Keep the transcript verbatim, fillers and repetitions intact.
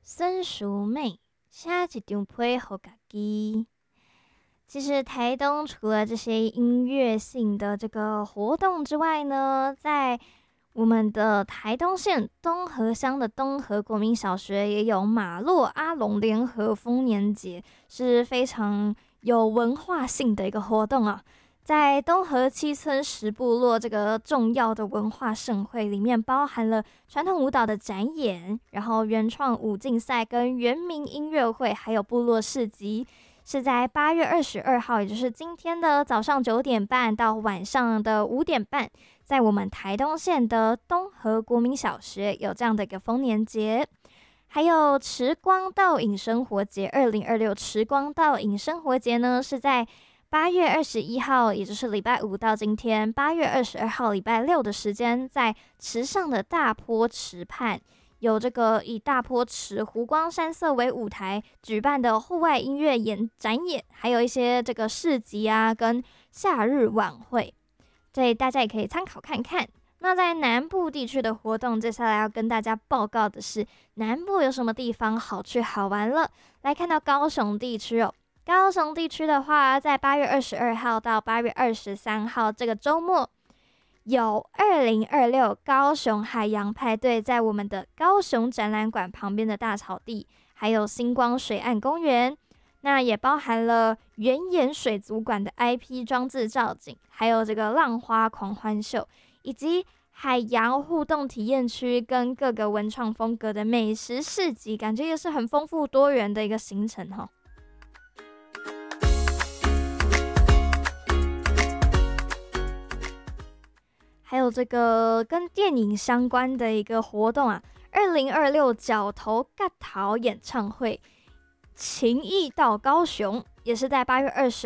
孙淑妹写一张批给家己。其实台东除了这些音乐性的这个活动之外呢，在我们的台东县东河乡的东河国民小学也有马洛阿龙联合丰年节，是非常有文化性的一个活动啊。在东河七村十部落这个重要的文化盛会里面，包含了传统舞蹈的展演，然后原创舞竞赛跟原民音乐会，还有部落市集，是在八月二十二号，也就是今天的早上九点半到晚上的五点半，在我们台东县的东河国民小学有这样的一个丰年节。还有池光倒影生活节，二零二六池光倒影生活节呢，是在八月二十一号，也就是礼拜五到今天八月二十二号礼拜六的时间，在池上的大坡池畔，有这个以大坡池湖光山色为舞台举办的户外音乐演展演，还有一些这个市集啊跟夏日晚会，所以大家也可以参考看看。那在南部地区的活动，接下来要跟大家报告的是南部有什么地方好去好玩了。来看到高雄地区哦，高雄地区的话，在八月二十二号到八月二十三号这个周末，有二零二六高雄海洋派对，在我们的高雄展览馆旁边的大草地，还有星光水岸公园。那也包含了原岩水族馆的 I P 装置造景，还有这个浪花狂欢秀，以及海洋互动体验区跟各个文创风格的美食市集，感觉也是很丰富多元的一个行程齁。还有这个跟电影相关的一个活动啊，二零二六角头嘎桃演唱会，情谊到高雄，也是在八月二十